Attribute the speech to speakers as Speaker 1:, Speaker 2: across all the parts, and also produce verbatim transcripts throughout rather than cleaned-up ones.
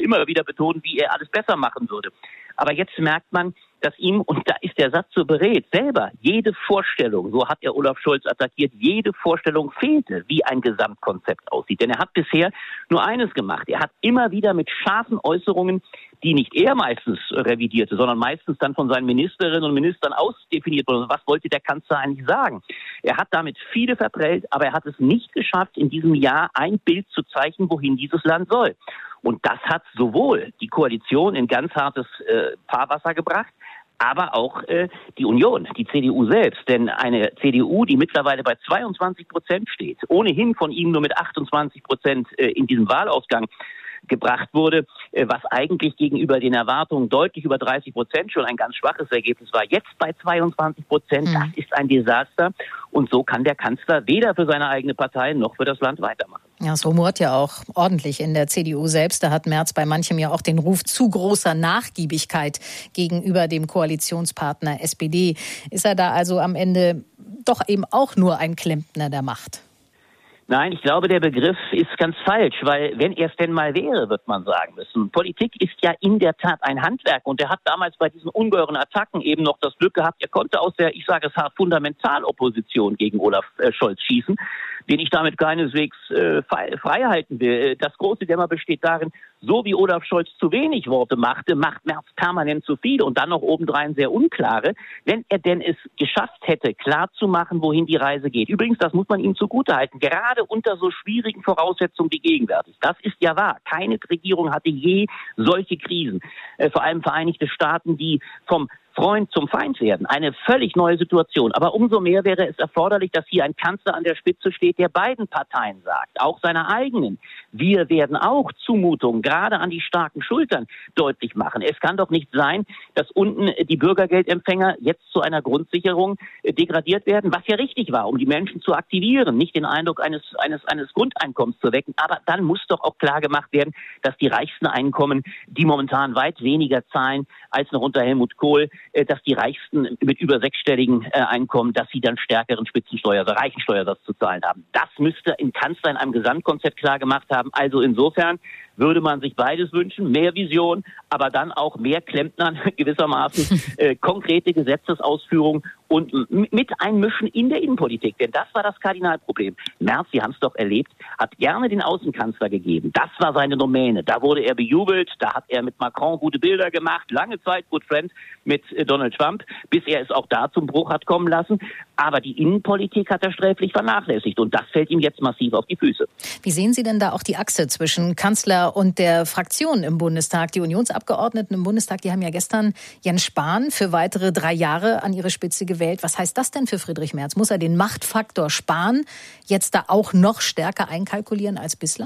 Speaker 1: immer wieder betonen, wie er alles besser machen würde. Aber jetzt merkt man, dass ihm, und da ist der Satz so beredt, selber jede Vorstellung, so hat er Olaf Scholz attackiert, jede Vorstellung fehlte, wie ein Gesamtkonzept aussieht. Denn er hat bisher nur eines gemacht. Er hat immer wieder mit scharfen Äußerungen, die nicht er meistens revidierte, sondern meistens dann von seinen Ministerinnen und Ministern ausdefiniert wurde. Was wollte der Kanzler eigentlich sagen? Er hat damit viele verprellt, aber er hat es nicht geschafft, in diesem Jahr ein Bild zu zeichnen, wohin dieses Land soll. Und das hat sowohl die Koalition in ganz hartes äh, Fahrwasser gebracht, aber auch äh, die Union, die C D U selbst. Denn eine C D U, die mittlerweile bei zweiundzwanzig Prozent steht, ohnehin von ihm nur mit achtundzwanzig Prozent äh, in diesem Wahlausgang gebracht wurde, was eigentlich gegenüber den Erwartungen deutlich über dreißig Prozent schon ein ganz schwaches Ergebnis war. Jetzt bei zweiundzwanzig Prozent, mhm. Das ist ein Desaster. Und so kann der Kanzler weder für seine eigene Partei noch für das Land weitermachen.
Speaker 2: Ja, es rumort ja auch ordentlich in der C D U selbst. Da hat Merz bei manchem ja auch den Ruf zu großer Nachgiebigkeit gegenüber dem Koalitionspartner S P D. Ist er da also am Ende doch eben auch nur ein Klempner der Macht?
Speaker 1: Nein, ich glaube, der Begriff ist ganz falsch, weil wenn er es denn mal wäre, wird man sagen müssen. Politik ist ja in der Tat ein Handwerk und er hat damals bei diesen ungeheuren Attacken eben noch das Glück gehabt, er konnte aus der, ich sage es hart, Fundamentalopposition gegen Olaf äh, Scholz schießen, den ich damit keineswegs äh, frei halten will. Das große Dilemma besteht darin, so wie Olaf Scholz zu wenig Worte machte, macht Merz permanent zu viele und dann noch obendrein sehr unklare. Wenn er denn es geschafft hätte, klarzumachen, wohin die Reise geht. Übrigens, das muss man ihm zugutehalten, gerade unter so schwierigen Voraussetzungen wie gegenwärtig. Das ist ja wahr. Keine Regierung hatte je solche Krisen. Äh, vor allem Vereinigte Staaten, die vom Freund zum Feind werden. Eine völlig neue Situation. Aber umso mehr wäre es erforderlich, dass hier ein Kanzler an der Spitze steht, der beiden Parteien sagt, auch seiner eigenen. Wir werden auch Zumutungen gerade an die starken Schultern deutlich machen. Es kann doch nicht sein, dass unten die Bürgergeldempfänger jetzt zu einer Grundsicherung degradiert werden, was ja richtig war, um die Menschen zu aktivieren, nicht den Eindruck eines, eines, eines Grundeinkommens zu wecken. Aber dann muss doch auch klar gemacht werden, dass die reichsten Einkommen, die momentan weit weniger zahlen als noch unter Helmut Kohl, dass die Reichsten mit über sechsstelligen äh, Einkommen, dass sie dann stärkeren Spitzensteuer, also Reichensteuersatz zu zahlen haben. Das müsste ein Kanzler in einem Gesamtkonzept klar gemacht haben. Also insofern würde man sich beides wünschen, mehr Vision, aber dann auch mehr Klempnern gewissermaßen, äh, konkrete Gesetzesausführung und m- mit Einmischen in der Innenpolitik. Denn das war das Kardinalproblem. Merz, Sie haben es doch erlebt, hat gerne den Außenkanzler gegeben. Das war seine Domäne. Da wurde er bejubelt, da hat er mit Macron gute Bilder gemacht, lange Zeit Good Friend mit äh, Donald Trump, bis er es auch da zum Bruch hat kommen lassen. Aber die Innenpolitik hat er sträflich vernachlässigt und das fällt ihm jetzt massiv auf die Füße.
Speaker 2: Wie sehen Sie denn da auch die Achse zwischen Kanzler und der Fraktion im Bundestag? Die Unionsabgeordneten im Bundestag, die haben ja gestern Jens Spahn für weitere drei Jahre an ihre Spitze gewählt. Was heißt das denn für Friedrich Merz? Muss er den Machtfaktor Spahn jetzt da auch noch stärker einkalkulieren als bislang?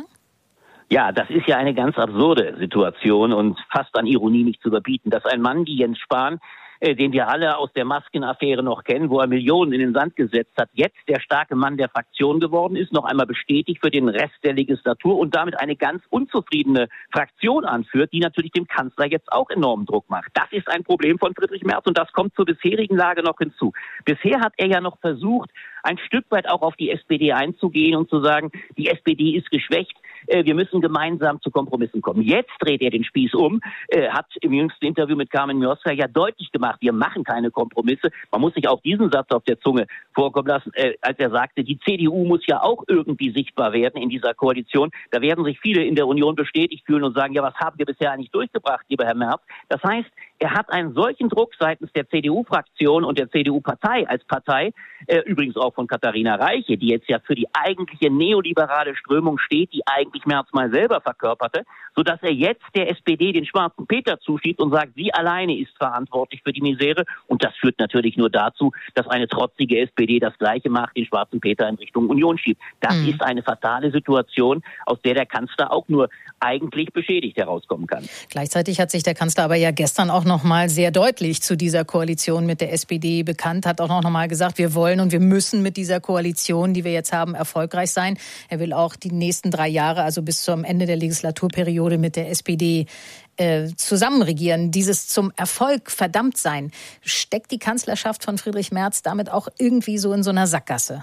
Speaker 1: Ja, das ist ja eine ganz absurde Situation und fast an Ironie nicht zu überbieten, dass ein Mann wie Jens Spahn, äh, den wir alle aus der Maskenaffäre noch kennen, wo er Millionen in den Sand gesetzt hat, jetzt der starke Mann der Fraktion geworden ist, noch einmal bestätigt für den Rest der Legislatur und damit eine ganz unzufriedene Fraktion anführt, die natürlich dem Kanzler jetzt auch enormen Druck macht. Das ist ein Problem von Friedrich Merz und das kommt zur bisherigen Lage noch hinzu. Bisher hat er ja noch versucht, ein Stück weit auch auf die S P D einzugehen und zu sagen, die S P D ist geschwächt, wir müssen gemeinsam zu Kompromissen kommen. Jetzt dreht er den Spieß um, hat im jüngsten Interview mit Carmen Mioska ja deutlich gemacht, wir machen keine Kompromisse. Man muss sich auch diesen Satz auf der Zunge vorkommen lassen, als er sagte, die C D U muss ja auch irgendwie sichtbar werden in dieser Koalition. Da werden sich viele in der Union bestätigt fühlen und sagen, ja, was haben wir bisher eigentlich durchgebracht, lieber Herr Merz? Das heißt, er hat einen solchen Druck seitens der C D U-Fraktion und der C D U-Partei als Partei, äh, übrigens auch von Katharina Reiche, die jetzt ja für die eigentliche neoliberale Strömung steht, die eigentlich Merz mal selber verkörperte, sodass er jetzt der S P D den schwarzen Peter zuschiebt und sagt, sie alleine ist verantwortlich für die Misere. Und das führt natürlich nur dazu, dass eine trotzige S P D das Gleiche macht, den schwarzen Peter in Richtung Union schiebt. Das mhm. ist eine fatale Situation, aus der der Kanzler auch nur eigentlich beschädigt herauskommen kann.
Speaker 2: Gleichzeitig hat sich der Kanzler aber ja gestern auch noch mal sehr deutlich zu dieser Koalition mit der S P D bekannt, hat auch noch mal gesagt, wir wollen und wir müssen mit dieser Koalition, die wir jetzt haben, erfolgreich sein. Er will auch die nächsten drei Jahre, also bis zum Ende der Legislaturperiode mit der S P D äh, zusammen regieren. Dieses zum Erfolg verdammt sein. Steckt die Kanzlerschaft von Friedrich Merz damit auch irgendwie so in so einer Sackgasse?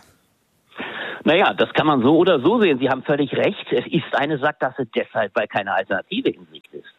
Speaker 1: Naja, das kann man so oder so sehen. Sie haben völlig recht. Es ist eine Sackgasse deshalb, weil keine Alternative in Sicht ist.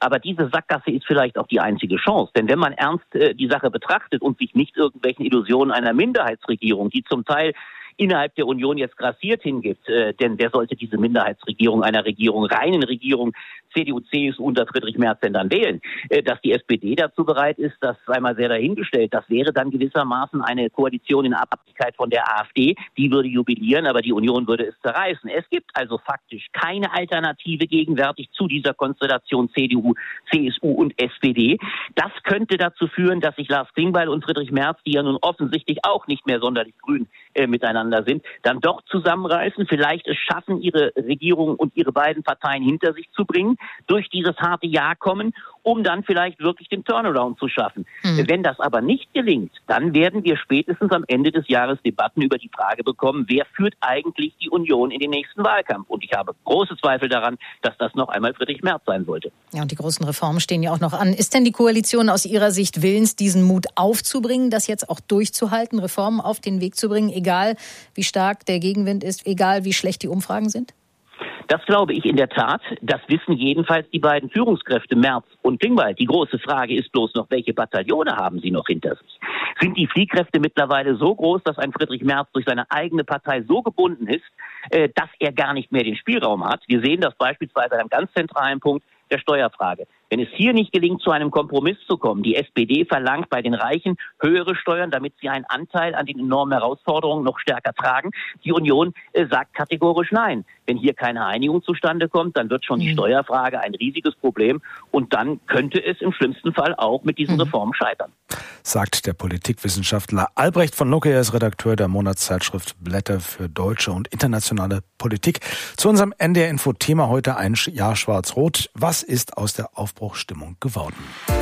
Speaker 1: Aber diese Sackgasse ist vielleicht auch die einzige Chance. Denn wenn man ernst äh, die Sache betrachtet und sich nicht irgendwelchen Illusionen einer Minderheitsregierung, die zum Teil innerhalb der Union jetzt grassiert hingibt, äh, denn wer sollte diese Minderheitsregierung einer Regierung, reinen Regierung, C D U, C S U unter Friedrich Merz denn dann wählen? Äh, dass die S P D dazu bereit ist, das sei mal sehr dahingestellt. Das wäre dann gewissermaßen eine Koalition in Abhängigkeit von der AfD. Die würde jubilieren, aber die Union würde es zerreißen. Es gibt also faktisch keine Alternative gegenwärtig zu dieser Konstellation C D U, C S U und S P D. Das könnte dazu führen, dass sich Lars Klingbeil und Friedrich Merz, die ja nun offensichtlich auch nicht mehr sonderlich grün äh, miteinander sind, dann doch zusammenreißen, vielleicht es schaffen, ihre Regierung und ihre beiden Parteien hinter sich zu bringen, durch dieses harte Jahr kommen, um dann vielleicht wirklich den Turnaround zu schaffen. Mhm. Wenn das aber nicht gelingt, dann werden wir spätestens am Ende des Jahres Debatten über die Frage bekommen, wer führt eigentlich die Union in den nächsten Wahlkampf? Und ich habe große Zweifel daran, dass das noch einmal Friedrich Merz sein sollte.
Speaker 2: Ja, und die großen Reformen stehen ja auch noch an. Ist denn die Koalition aus Ihrer Sicht willens, diesen Mut aufzubringen, das jetzt auch durchzuhalten, Reformen auf den Weg zu bringen, egal wie stark der Gegenwind ist, egal wie schlecht die Umfragen sind?
Speaker 1: Das glaube ich in der Tat. Das wissen jedenfalls die beiden Führungskräfte Merz und Klingbeil. Die große Frage ist bloß noch, welche Bataillone haben sie noch hinter sich? Sind die Fliehkräfte mittlerweile so groß, dass ein Friedrich Merz durch seine eigene Partei so gebunden ist, äh, dass er gar nicht mehr den Spielraum hat? Wir sehen das beispielsweise an einem ganz zentralen Punkt der Steuerfrage. Wenn es hier nicht gelingt, zu einem Kompromiss zu kommen, die S P D verlangt bei den Reichen höhere Steuern, damit sie einen Anteil an den enormen Herausforderungen noch stärker tragen. Die Union äh, sagt kategorisch nein. Wenn hier keine Einigung zustande kommt, dann wird schon die Steuerfrage ein riesiges Problem und dann könnte es im schlimmsten Fall auch mit diesen Reformen scheitern.
Speaker 3: Sagt der Politikwissenschaftler Albrecht von Lucke, er ist Redakteur der Monatszeitschrift Blätter für deutsche und internationale Politik. Zu unserem N D R-Info-Thema heute ein Jahr Schwarz-Rot. Was ist aus der Aufbruchsstimmung geworden?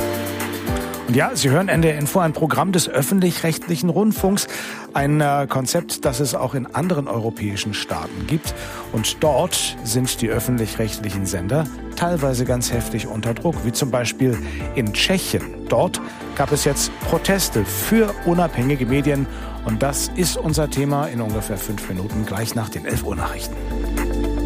Speaker 3: Und ja, Sie hören N D R Info, ein Programm des öffentlich-rechtlichen Rundfunks, ein äh, Konzept, das es auch in anderen europäischen Staaten gibt. Und dort sind die öffentlich-rechtlichen Sender teilweise ganz heftig unter Druck, wie zum Beispiel in Tschechien. Dort gab es jetzt Proteste für unabhängige Medien. Und das ist unser Thema in ungefähr fünf Minuten, gleich nach den elf Uhr Nachrichten.